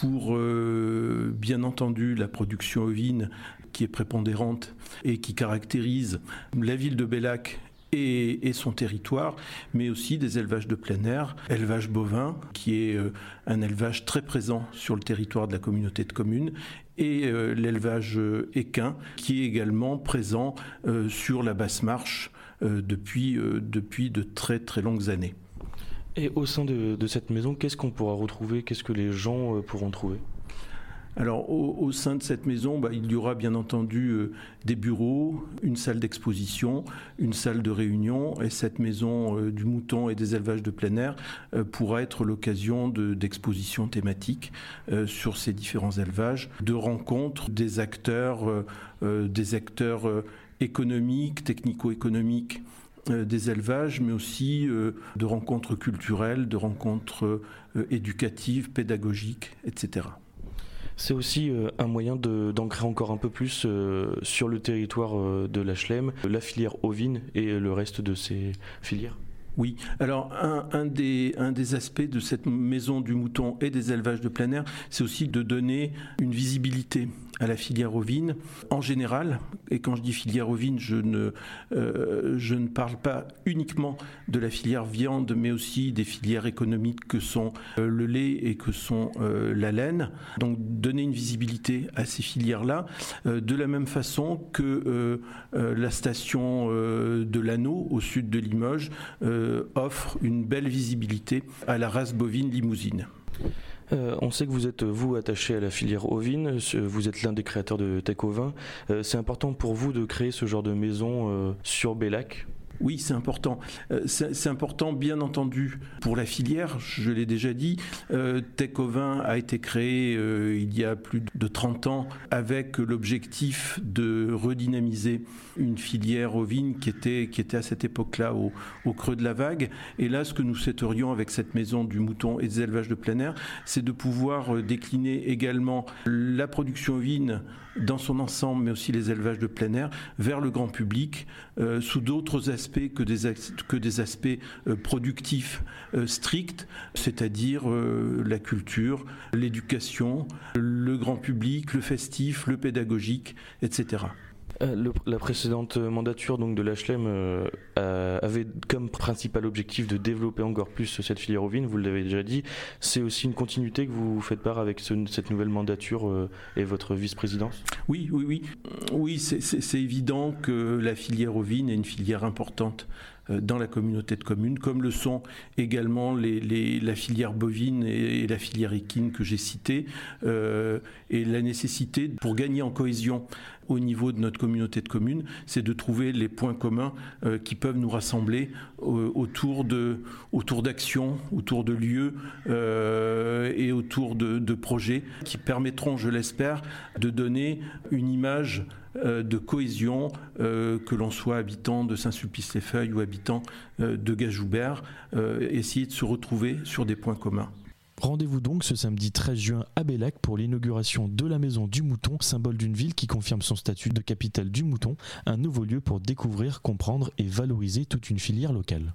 pour bien entendu la production ovine qui est prépondérante et qui caractérise la ville de Bellac et son territoire, mais aussi des élevages de plein air, élevage bovin, qui est un élevage très présent sur le territoire de la communauté de communes, et l'élevage équin, qui est également présent sur la basse marche depuis de très très longues années. Et au sein de cette maison, qu'est-ce qu'on pourra retrouver ? Qu'est-ce que les gens pourront trouver ? Alors au sein de cette maison, il y aura bien entendu des bureaux, une salle d'exposition, une salle de réunion, et cette maison du mouton et des élevages de plein air pourra être l'occasion d'expositions thématiques sur ces différents élevages, de rencontres des acteurs économiques, technico-économiques des élevages, mais aussi de rencontres culturelles, de rencontres éducatives, pédagogiques, etc. C'est aussi un moyen d'ancrer encore un peu plus sur le territoire de la Chlem, la filière ovine et le reste de ces filières. Oui, alors un des aspects de cette maison du mouton et des élevages de plein air, c'est aussi de donner une visibilité à la filière ovine en général. Et quand je dis filière ovine, je ne parle pas uniquement de la filière viande, mais aussi des filières économiques que sont le lait et que sont la laine. Donc donner une visibilité à ces filières-là, de la même façon que la station de l'Anneau au sud de Limoges offre une belle visibilité à la race bovine limousine. On sait que vous êtes, vous, attaché à la filière ovine, vous êtes l'un des créateurs de Tech Ovin. C'est important pour vous de créer ce genre de maison sur Bellac ? Oui, c'est important. C'est important, bien entendu, pour la filière. Je l'ai déjà dit. Tech Ovin a été créé il y a plus de 30 ans avec l'objectif de redynamiser une filière ovine qui était à cette époque-là au creux de la vague. Et là, ce que nous souhaiterions avec cette maison du mouton et des élevages de plein air, c'est de pouvoir décliner également la production ovine dans son ensemble, mais aussi les élevages de plein air, vers le grand public, sous d'autres aspects que des aspects productifs stricts, c'est-à-dire la culture, l'éducation, le grand public, le festif, le pédagogique, etc. La précédente mandature donc, de l'HLM avait comme principal objectif de développer encore plus cette filière ovine, vous l'avez déjà dit. C'est aussi une continuité que vous faites part avec cette nouvelle mandature et votre vice-présidence ? Oui, c'est évident que la filière ovine est une filière importante dans la communauté de communes, comme le sont également la filière bovine et la filière équine que j'ai citées, et la nécessité, pour gagner en cohésion au niveau de notre communauté de communes, c'est de trouver les points communs qui peuvent nous rassembler autour d'actions, autour de lieux et autour de projets qui permettront, je l'espère, de donner une image de cohésion, que l'on soit habitant de Saint-Sulpice-les-Feuilles ou habitant de Gajoubert, essayer de se retrouver sur des points communs. Rendez-vous donc ce samedi 13 juin à Bellac pour l'inauguration de la Maison du Mouton, symbole d'une ville qui confirme son statut de capitale du mouton, un nouveau lieu pour découvrir, comprendre et valoriser toute une filière locale.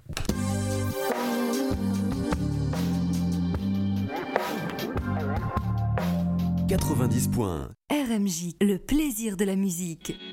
« 90 points. RMJ, le plaisir de la musique.